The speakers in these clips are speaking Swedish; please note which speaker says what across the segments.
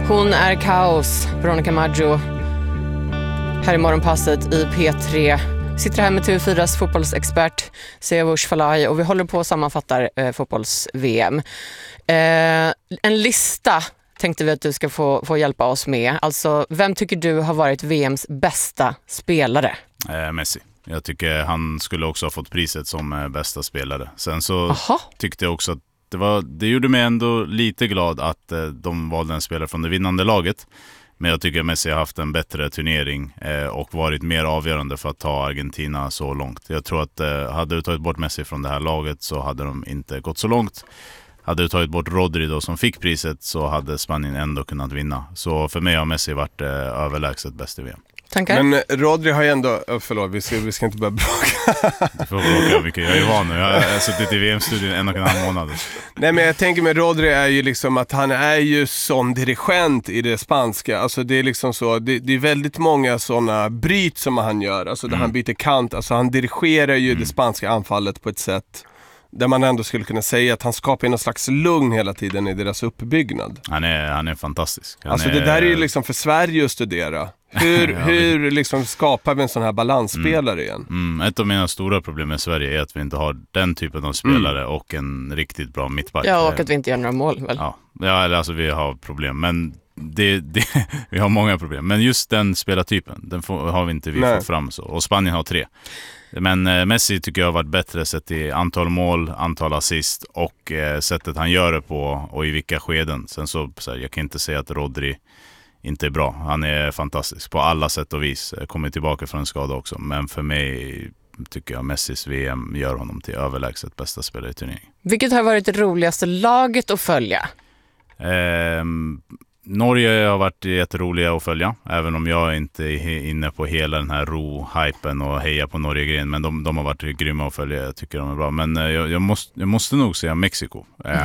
Speaker 1: Hon är kaos, Veronica Maggio. Här i morgonpasset i P3. Sitter här med TV4s fotbollsexpert Siavush Falai och vi håller på att sammanfatta fotbolls-VM. En lista tänkte vi att du ska få hjälpa oss med. Alltså, vem tycker du har varit VMs bästa spelare?
Speaker 2: Messi. Jag tycker han skulle också ha fått priset som bästa spelare. Sen så tyckte jag också att det gjorde mig ändå lite glad att de valde en spelare från det vinnande laget. Men jag tycker att Messi har haft en bättre turnering och varit mer avgörande för att ta Argentina så långt. Jag tror att hade du tagit bort Messi från det här laget så hade de inte gått så långt. Hade du tagit bort Rodri då som fick priset så hade Spanien ändå kunnat vinna. Så för mig har Messi varit överlägset bäst i VM.
Speaker 1: Tankar?
Speaker 3: Men Rodri har ju ändå... Förlåt, vi ska inte börja bråka.
Speaker 2: Du får bråka mycket. Jag är van nu. Jag har suttit i VM-studien 1,5 månader.
Speaker 3: Nej, men jag tänker med Rodri är ju liksom att han är ju som dirigent i det spanska. Alltså det är liksom så... Det är väldigt många sådana bryt som han gör. Alltså där han byter kant. Alltså han dirigerar ju det spanska anfallet på ett sätt... där man ändå skulle kunna säga att han skapar någon slags lugn hela tiden i deras uppbyggnad. Han är fantastisk. Det där är ju liksom för Sverige att studera. Hur liksom skapar vi en sån här balansspelare igen?
Speaker 2: Ett av mina stora problem med Sverige är att vi inte har den typen av spelare och en riktigt bra mittback.
Speaker 1: Ja, och att vi inte gör några mål väl?
Speaker 2: Ja, alltså vi har problem. Men vi har många problem. Men just den spelartypen, den har vi inte fått fram så. Och Spanien har 3. Men Messi tycker jag har varit bättre sett i antal mål, antal assist och sättet han gör det på och i vilka skeden. Sen så jag kan inte säga att Rodri inte är bra. Han är fantastisk på alla sätt och vis. Kommer tillbaka från en skada också. Men för mig tycker jag Messis VM gör honom till överlägset bästa spelare i turneringen.
Speaker 1: Vilket har varit det roligaste laget att följa?
Speaker 2: Norge har varit jätteroliga att följa, även om jag inte är inne på hela den här ro-hypen och heja på Norge-grejen, men de har varit grymma att följa, jag tycker de är bra. Men jag måste nog säga Mexiko.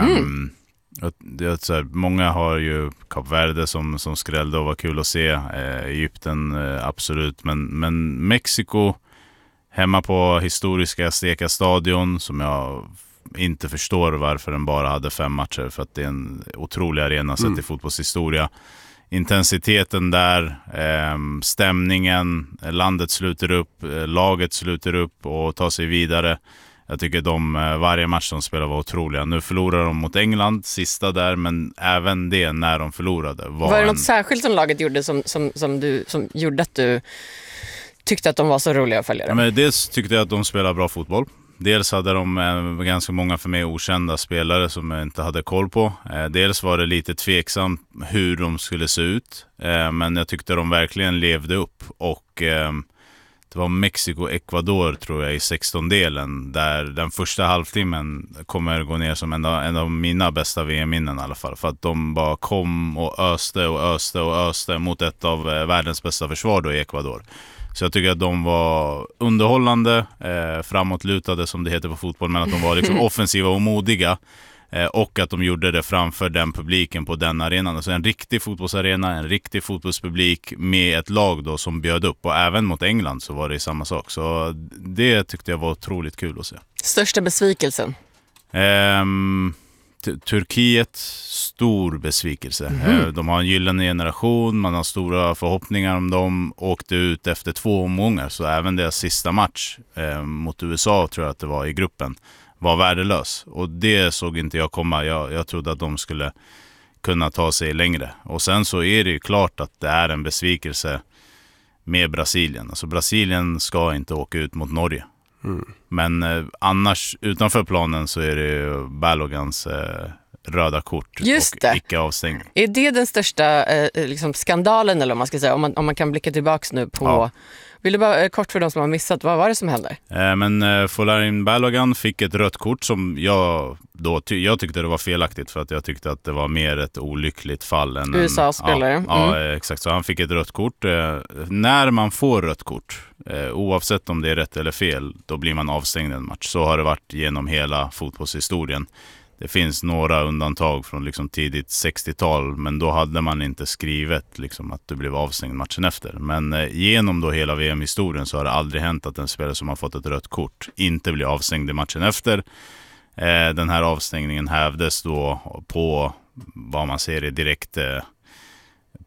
Speaker 2: Många har ju Kap Verde som skrällde och var kul att se. Egypten absolut, men Mexiko hemma på historiska Azteca stadion som jag inte förstår varför den bara hade 5 matcher, för att det är en otrolig arena sett i fotbollshistoria. Intensiteten där, stämningen, landet sluter upp, laget sluter upp och tar sig vidare. Jag tycker varje match som spelar var otroliga. Nu förlorar de mot England, sista där, men även det när de förlorade.
Speaker 1: Var det något särskilt som laget gjorde som gjorde att du tyckte att de var så roliga att följa?
Speaker 2: Ja, men dels tyckte jag att de spelar bra fotboll. Dels hade de ganska många för mig okända spelare som jag inte hade koll på. Dels var det lite tveksamt hur de skulle se ut. Men jag tyckte de verkligen levde upp. Och det var Mexiko-Ecuador tror jag i 16-delen. Där den första halvtimmen kommer gå ner som en av mina bästa VM-minnen i alla fall. För att de bara kom och öste mot ett av världens bästa försvar då i Ecuador. Så jag tycker att de var underhållande, framåtlutade som det heter på fotboll, men att de var liksom offensiva och modiga och att de gjorde det framför den publiken på den arenan. Alltså en riktig fotbollsarena, en riktig fotbollspublik med ett lag då som bjöd upp, och även mot England så var det samma sak. Så det tyckte jag var otroligt kul att se.
Speaker 1: Största besvikelsen?
Speaker 2: Turkiet, stor besvikelse. De har en gyllene generation, man har stora förhoppningar om dem, åkte ut efter 2 omgångar, så även deras sista match mot USA tror jag att det var i gruppen var värdelös, och det såg inte jag komma. Jag trodde att de skulle kunna ta sig längre, och sen så är det ju klart att det är en besvikelse med Brasilien. Alltså Brasilien ska inte åka ut mot Norge. Men annars utanför planen så är det Balogans röda kort och icke-avstängning.
Speaker 1: Är det den största liksom skandalen, eller om man ska säga, om man kan blicka tillbaks nu på... Ja. Vill du bara kort för de som har missat, vad var det som hände?
Speaker 2: Men Folarin Balogan fick ett rött kort som jag tyckte det var felaktigt, för att jag tyckte att det var mer ett olyckligt fall än
Speaker 1: USA-spelare.
Speaker 2: Ja, exakt. Så han fick ett rött kort. När man får rött kort, oavsett om det är rätt eller fel, då blir man avstängd en match. Så har det varit genom hela fotbollshistorien. Det finns några undantag från liksom tidigt 60-tal, men då hade man inte skrivit liksom att du blev avstängd matchen efter. Men genom då hela VM-historien så har det aldrig hänt att en spelare som har fått ett rött kort inte blir avstängd i matchen efter. Den här avstängningen hävdes då på vad man ser är direkt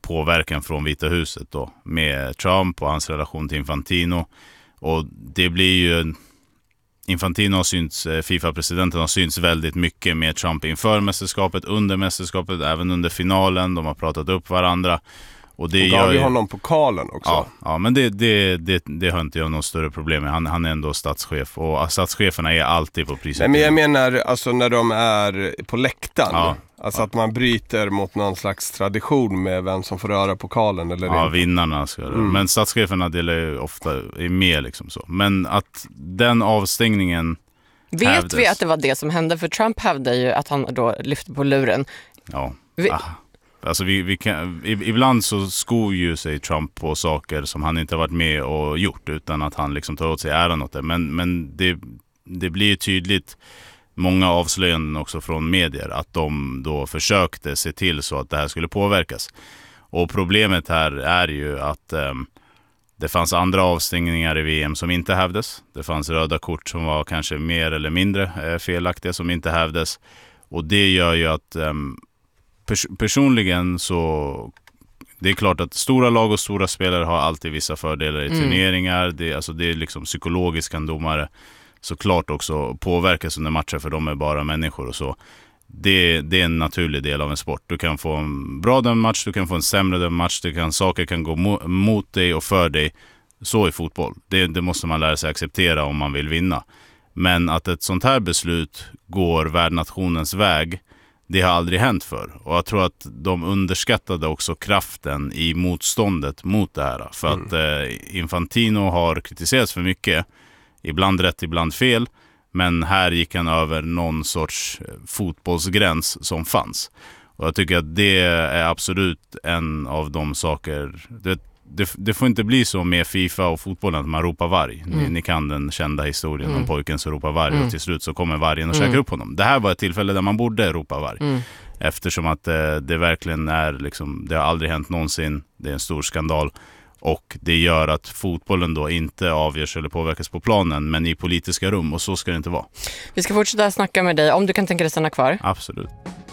Speaker 2: påverkan från Vita huset då, med Trump och hans relation till Infantino. Och det blir ju... Infantino har synts, FIFA-presidenten har synts väldigt mycket med Trump inför mästerskapet, under mästerskapet, även under finalen. De har pratat upp varandra. Och det
Speaker 3: gav ju
Speaker 2: ju
Speaker 3: honom pokalen också.
Speaker 2: Ja, men det har inte jag något större problem med. Han är ändå statschef, och statscheferna är alltid på priset.
Speaker 3: Nej, men jag menar alltså när de är på läktaren.
Speaker 2: Ja.
Speaker 3: Alltså att man bryter mot någon slags tradition med vem som får röra pokalen eller
Speaker 2: Ja,
Speaker 3: inte.
Speaker 2: vinnarna ska det. Men statscheferna delar ju ofta med liksom så. Men att den avstängningen
Speaker 1: Vet vi att det var det som hände? För Trump hävdade ju att han då lyfte på luren.
Speaker 2: Ja. Alltså vi kan, ibland så skor ju sig Trump på saker som han inte har varit med och gjort, utan att han liksom tar åt sig äran åt det. Men det blir ju tydligt, många avslöjanden också från medier, att de då försökte se till så att det här skulle påverkas. Och problemet här är ju att det fanns andra avstängningar i VM som inte hävdes. Det fanns röda kort som var kanske mer eller mindre felaktiga som inte hävdes. Och det gör ju att personligen så... Det är klart att stora lag och stora spelare har alltid vissa fördelar i turneringar. Det är liksom psykologiskt, kan domare såklart också påverkas under matcher, för de är bara människor och så. Det är en naturlig del av en sport. Du kan få en bra dömmatch, du kan få en sämre dömmatch, saker kan gå mot dig och för dig. Så i fotboll. Det måste man lära sig acceptera om man vill vinna. Men att ett sånt här beslut går värdnationens väg, det har aldrig hänt för. Och jag tror att de underskattade också kraften i motståndet mot det här. För att Infantino har kritiserats för mycket. Ibland rätt, ibland fel. Men här gick han över någon sorts fotbollsgräns som fanns. Och jag tycker att det är absolut en av de saker... Det får inte bli så med FIFA och fotbollen att man ropar varg. Ni kan den kända historien om pojken som ropar varg och till slut så kommer vargen och käkar upp honom. Det här var ett tillfälle där man borde ropa varg. Eftersom att det verkligen är liksom, det har aldrig hänt någonsin. Det är en stor skandal. Och det gör att fotbollen då inte avgörs eller påverkas på planen, men i politiska rum, och så ska det inte vara.
Speaker 1: Vi ska fortsätta snacka med dig om du kan tänka dig stanna kvar.
Speaker 2: Absolut.